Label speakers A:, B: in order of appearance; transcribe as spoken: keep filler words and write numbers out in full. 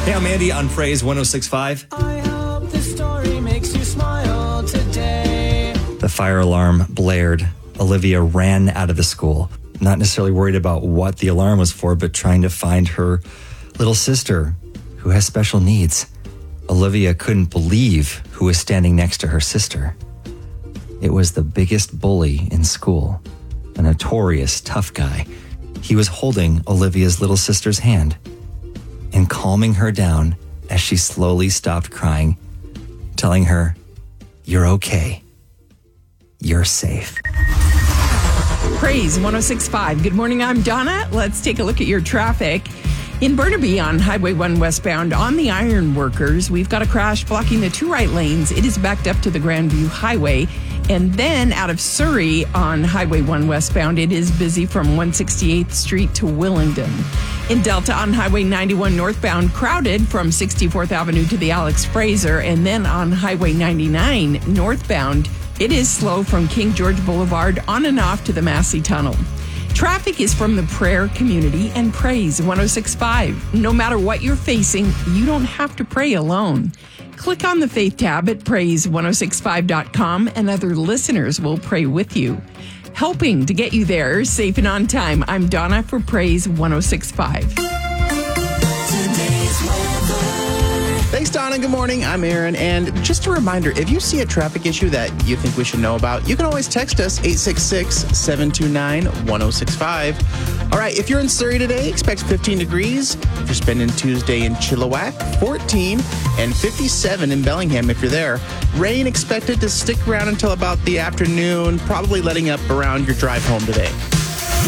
A: Hey, I'm Andy on Praise one oh six point five.
B: I hope this story makes you smile today.
A: The fire alarm blared. Olivia ran out of the school, not necessarily worried about what the alarm was for, but trying to find her little sister who has special needs. Olivia couldn't believe who was standing next to her sister. It was the biggest bully in school, a notorious tough guy. He was holding Olivia's little sister's hand and calming her down as she slowly stopped crying, telling her, "You're okay. You're safe."
C: Praise one oh six point five. Good morning, I'm Donna. Let's take a look at your traffic. In Burnaby on Highway one westbound on the Iron Workers, we've got a crash blocking the two right lanes. It is backed up to the Grandview Highway. And then out of Surrey on Highway one westbound, it is busy from one sixty-eighth Street to Willingdon. In Delta on Highway ninety-one northbound, crowded from sixty-fourth Avenue to the Alex Fraser. And then on Highway ninety-nine northbound, it is slow from King George Boulevard on and off to the Massey Tunnel. Traffic is from the prayer community and Praise one oh six point five. No matter what you're facing, you don't have to pray alone. Click on the Faith tab at praise one oh six five dot com and other listeners will pray with you. Helping to get you there safe and on time, I'm Donna for Praise one oh six point five.
D: Thanks, Donna. Good morning. I'm Aaron. And just a reminder, if you see a traffic issue that you think we should know about, you can always text us, eight six six, seven two nine, one oh six five. All right, if you're in Surrey today, expect fifteen degrees. If you're spending Tuesday in Chilliwack, fourteen, and fifty-seven in Bellingham if you're there. Rain expected to stick around until about the afternoon, probably letting up around your drive home today.